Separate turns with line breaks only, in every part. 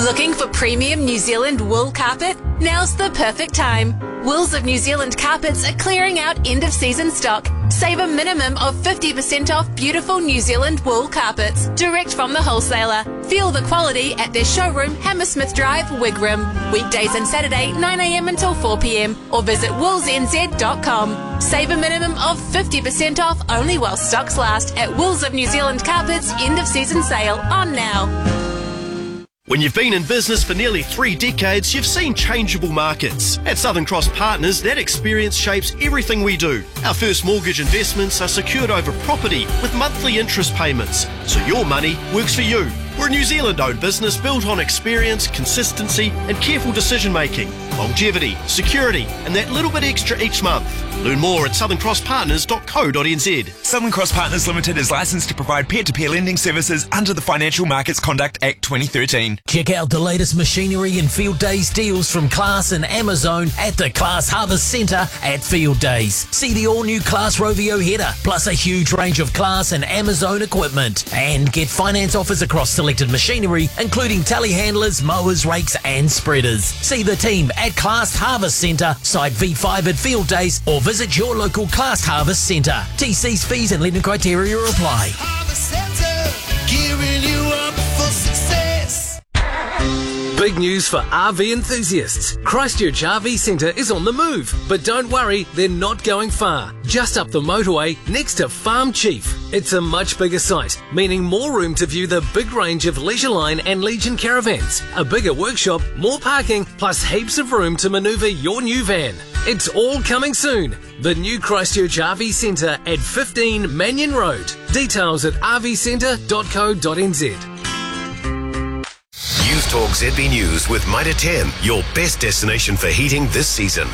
Looking for premium New Zealand wool carpet? Now's the perfect time. Wools of New Zealand Carpets are clearing out end-of-season stock. Save a minimum of 50% off beautiful New Zealand wool carpets, direct from the wholesaler. Feel the quality at their showroom, Hammersmith Drive, Wigram. Weekdays and Saturday, 9am until 4pm, or visit woolsnz.com. Save a minimum of 50% off only while stocks last at Wools of New Zealand Carpets end-of-season sale on now.
When you've been in business for nearly 3 decades, you've seen changeable markets. At Southern Cross Partners, that experience shapes everything we do. Our first mortgage investments are secured over property with monthly interest payments, so your money works for you. We're a New Zealand-owned business built on experience, consistency and careful decision-making, longevity, security and that little bit extra each month. Learn more at southerncrosspartners.co.nz.
Southern Cross Partners Limited is licensed to provide peer-to-peer lending services under the Financial Markets Conduct Act 2013.
Check out the latest machinery and Field Days deals from Class and Amazon at the Class Harvest Centre at Field Days. See the all-new Class Rovio header, plus a huge range of Class and Amazon equipment. And get finance offers across selected machinery, including telehandlers, mowers, rakes and spreaders. See the team at Class Harvest Centre, Site V5 at Field Days, or visit your local Class Harvest Centre. TC's fees and lending criteria apply.
Harvest Centre, gearing you up for success.
Big news for RV enthusiasts. Christchurch RV Centre is on the move. But don't worry, they're not going far. Just up the motorway next to Farm Chief. It's a much bigger site, meaning more room to view the big range of Leisure Line and Legion caravans, a bigger workshop, more parking, plus heaps of room to manoeuvre your new van. It's all coming soon. The new Christchurch RV Centre at 15 Mannion Road. Details at rvcentre.co.nz.
News Talk ZB News with Mitre 10, your best destination for heating this season.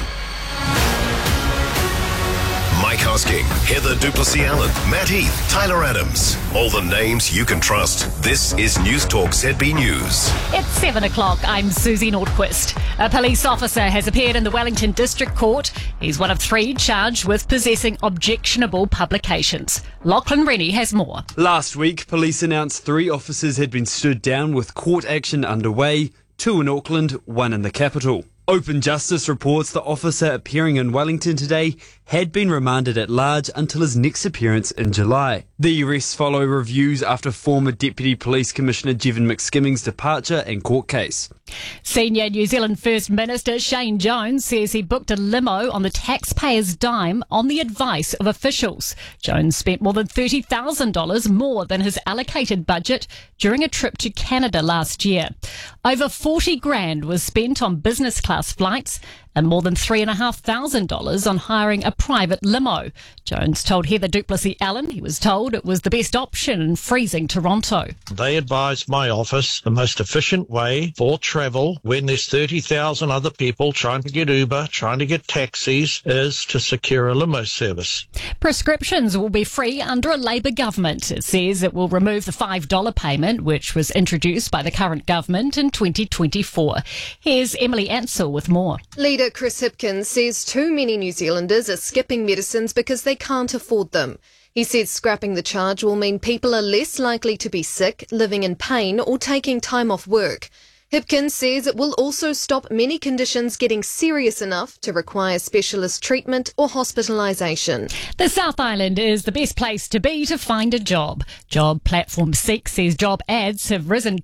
Mike Hosking, Heather Duplessis-Allen, Matt Heath, Tyler Adams. All the names you can trust. This is News Talk ZB News.
It's 7 o'clock. I'm Susie Nordquist. A police officer has appeared in the Wellington District Court. He's one of 3 charged with possessing objectionable publications. Lachlan Rennie has more.
Last week, police announced 3 officers had been stood down with court action underway, 2 in Auckland, 1 in the capital. Open Justice reports the officer appearing in Wellington today had been remanded at large until his next appearance in July. The arrests follow reviews after former Deputy Police Commissioner Jevon McSkimming's departure and court case.
Senior New Zealand First Minister Shane Jones says he booked a limo on the taxpayer's dime on the advice of officials. Jones spent more than $30,000 more than his allocated budget during a trip to Canada last year. Over $40,000 was spent on business class flights and more than $3,500 on hiring a private limo. Jones told Heather Duplessis-Allen he was told it was the best option in freezing Toronto.
They advised my office the most efficient way for travel when there's 30,000 other people trying to get Uber, trying to get taxis, is to secure a limo service.
Prescriptions will be free under a Labour government. It says it will remove the $5 payment, which was introduced by the current government in 2024. Here's Emily Ansell with more.
Leader Chris Hipkins says too many New Zealanders are skipping medicines because they can't afford them. He said scrapping the charge will mean people are less likely to be sick, living in pain or taking time off work. Hipkins says it will also stop many conditions getting serious enough to require specialist treatment or hospitalisation.
The South Island is the best place to be to find a job. Job platform Seek says job ads have risen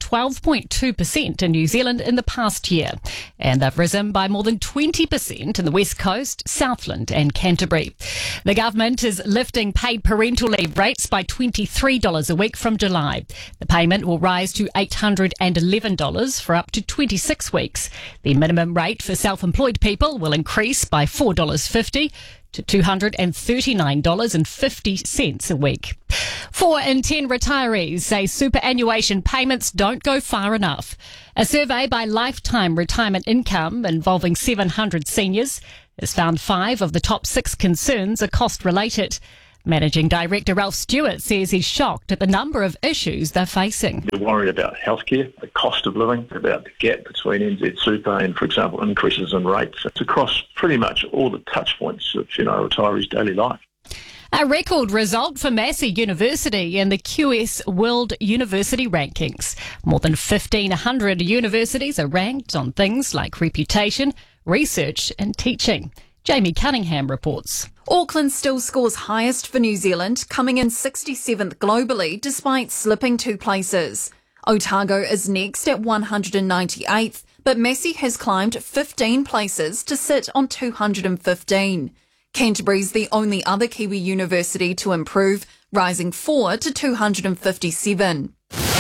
12.2% in New Zealand in the past year, and they've risen by more than 20% in the West Coast, Southland and Canterbury. The government is lifting paid parental leave rates by $23 a week from July. The payment will rise to $811 for up to 26 weeks. The minimum rate for self-employed people will increase by $4.50 to $239.50 a week. 4 in 10 retirees say superannuation payments don't go far enough. A survey by Lifetime Retirement Income involving 700 seniors has found 5 of the top 6 concerns are cost-related. Managing Director Ralph Stewart says he's shocked at the number of issues they're facing.
They're worried about healthcare, the cost of living, about the gap between NZ Super and, for example, increases in rates. It's across pretty much all the touch points of, a retiree's daily life.
A record result for Massey University in the QS World University Rankings. More than 1,500 universities are ranked on things like reputation, research and teaching. Jamie Cunningham reports.
Auckland still scores highest for New Zealand, coming in 67th globally despite slipping 2 places. Otago is next at 198th, but Massey has climbed 15 places to sit on 215. Canterbury's the only other Kiwi university to improve, rising 4 to 257.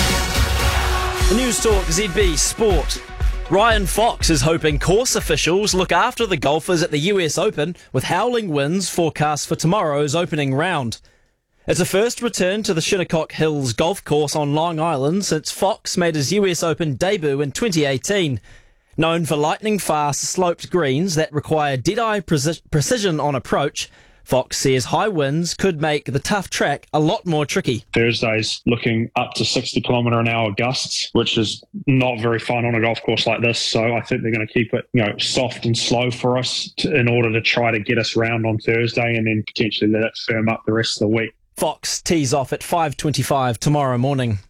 News Talk ZB Sport. Ryan Fox is hoping course officials look after the golfers at the US Open with howling winds forecast for tomorrow's opening round. It's a first return to the Shinnecock Hills golf course on Long Island since Fox made his US Open debut in 2018. Known for lightning-fast sloped greens that require dead-eye precision on approach, Fox says high winds could make the tough track a lot more tricky.
Thursday's looking up to 60km/h gusts, which is not very fun on a golf course like this. So I think they're going to keep it, soft and slow for us in order to try to get us round on Thursday and then potentially let it firm up the rest of the week.
Fox tees off at 5:25 tomorrow morning.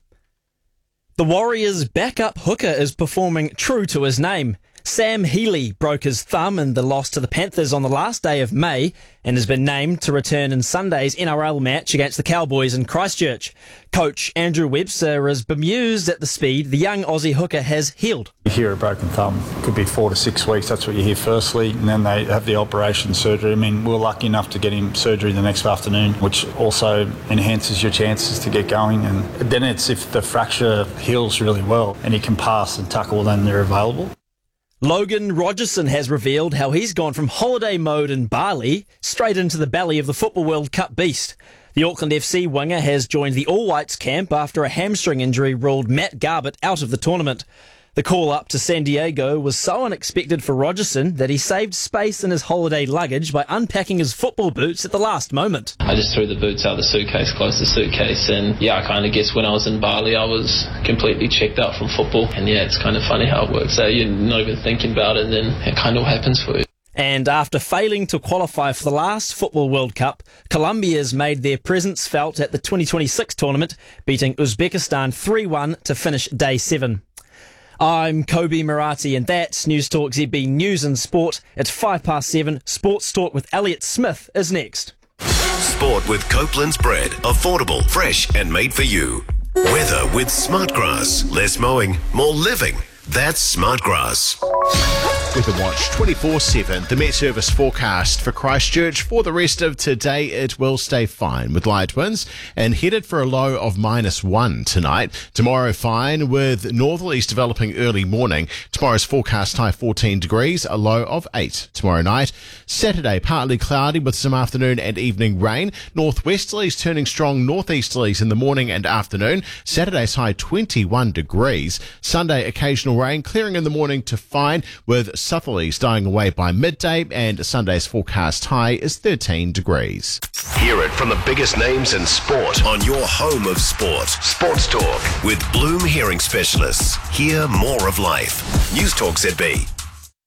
The Warriors' backup hooker is performing true to his name. Sam Healy broke his thumb in the loss to the Panthers on the last day of May and has been named to return in Sunday's NRL match against the Cowboys in Christchurch. Coach Andrew Webster is bemused at the speed the young Aussie hooker has healed.
You hear a broken thumb, could be 4 to 6 weeks, that's what you hear firstly, and then they have the operation surgery. I mean, we were lucky enough to get him surgery the next afternoon, which also enhances your chances to get going, and then it's if the fracture heals really well and he can pass and tackle, then they're available.
Logan Rogerson has revealed how he's gone from holiday mode in Bali straight into the belly of the Football World Cup beast. The Auckland FC winger has joined the All Whites camp after a hamstring injury ruled Matt Garbutt out of the tournament. The call-up to San Diego was so unexpected for Rogerson that he saved space in his holiday luggage by unpacking his football boots at the last moment.
I just threw the boots out of the suitcase, closed the suitcase, and I kind of guess when I was in Bali I was completely checked out from football. And it's kind of funny how it works. So you're not even thinking about it and then it kind of happens for you.
And after failing to qualify for the last Football World Cup, Colombia's made their presence felt at the 2026 tournament, beating Uzbekistan 3-1 to finish day 7. I'm Kobe Murati, and that's News Talk ZB News and Sport. It's 7:05. Sports Talk with Elliot Smith is next.
Sport with Copeland's bread. Affordable, fresh and made for you. Weather with Smartgrass. Less mowing, more living. That's Smartgrass.
Weather Watch 24/7. The Met Service forecast for Christchurch. For the rest of today, it will stay fine with light winds and headed for a low of -1 tonight. Tomorrow, fine with northerlies developing early morning. Tomorrow's forecast high 14 degrees, a low of 8 tomorrow night. Saturday, partly cloudy with some afternoon and evening rain. Northwesterlies turning strong northeasterlies in the morning and afternoon. Saturday's high 21 degrees. Sunday, occasional rain, clearing in the morning to fine with southerlies dying away by midday, and Sunday's forecast high is 13 degrees.
Hear it from the biggest names in sport on your home of sport. Sports Talk with Bloom Hearing Specialists. Hear more of life. News Talk ZB.